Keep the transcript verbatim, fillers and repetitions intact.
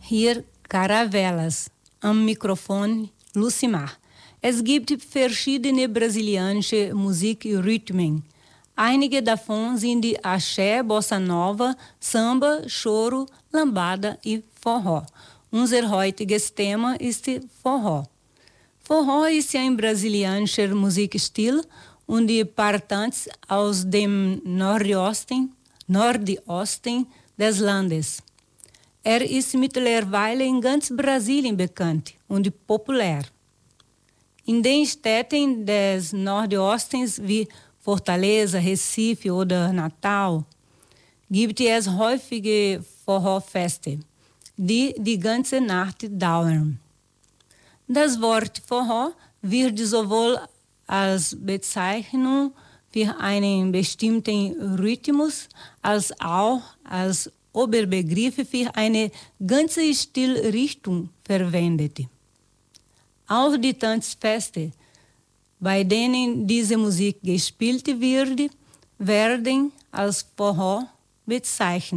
Hier Caravelas, am Mikrofon Lucimar. Es gibt verschiedene brasilianische Musikrhythmen. Einige davon sind die Axé, Bossa Nova, Samba, Choro, Lambada e Forró. Unser heutiges Thema ist Forró. Forró ist ein brasilianischer Musikstil und die Partantes aus dem Nordosten, Nordosten des Landes. Er ist mittlerweile in ganz Brasilien bekannt und populär. In den Städten des Nordostens wie Fortaleza, Recife oder Natal gibt es häufige Forró-Feste, die die ganze Nacht dauern. Das Wort Forró wird sowohl als Bezeichnung für einen bestimmten Rhythmus als auch als Oberbegriff für eine ganze Stilrichtung verwendet. Auch die Tanzfeste, bei denen diese Musik gespielt wird, werden als Forró bezeichnet.